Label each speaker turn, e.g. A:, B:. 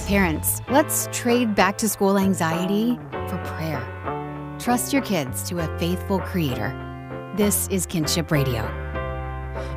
A: Parents, let's trade back to school anxiety for prayer. Trust your kids to a faithful creator. This is Kinship Radio.